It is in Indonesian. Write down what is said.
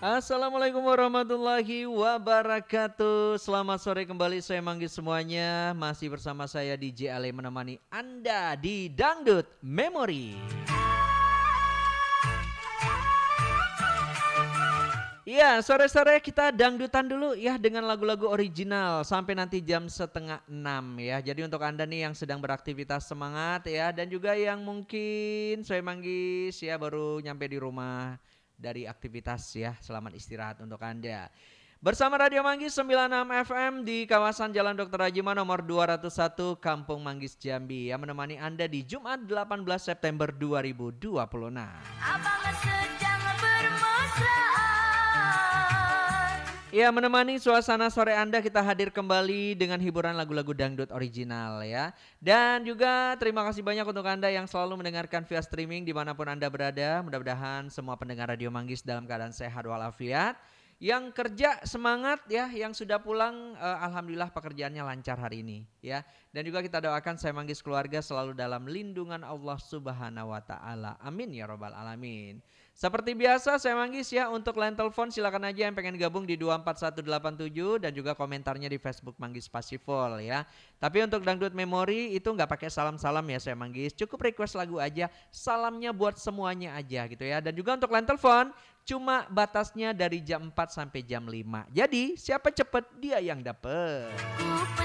Assalamualaikum warahmatullahi wabarakatuh. Selamat sore kembali, saya manggil semuanya. Masih bersama saya DJ Ale menemani Anda di Dangdut Memory. Iya, sore-sore kita dangdutan dulu ya dengan lagu-lagu original sampai nanti jam setengah 6 ya. Jadi untuk Anda nih yang sedang beraktivitas semangat ya, dan juga yang mungkin saya manggis ya baru nyampe di rumah dari aktivitas ya, selamat istirahat untuk Anda. Bersama Radio Manggis 96 FM di kawasan Jalan Dr. Rajima nomor 201 Kampung Manggis Jambi yang menemani Anda di Jumat 18 September 2026. Abang sedang bermesraan. Ya, menemani suasana sore Anda kita hadir kembali dengan hiburan lagu-lagu dangdut original ya. Dan juga terima kasih banyak untuk Anda yang selalu mendengarkan via streaming dimanapun Anda berada. Mudah-mudahan semua pendengar Radio Manggis dalam keadaan sehat walafiat. Yang kerja semangat ya, yang sudah pulang alhamdulillah pekerjaannya lancar hari ini ya. Dan juga kita doakan saya Manggis keluarga selalu dalam lindungan Allah Subhanahu wa taala. Amin ya rabbal alamin. Seperti biasa saya Manggis ya, untuk line telepon silakan aja yang pengen gabung di 24187 dan juga komentarnya di Facebook Manggis Pasifol ya. Tapi untuk Dangdut Memory itu nggak pakai salam-salam ya saya Manggis. Cukup request lagu aja, salamnya buat semuanya aja gitu ya. Dan juga untuk line telepon cuma batasnya dari jam 4 sampai jam 5. Jadi siapa cepet dia yang dapet.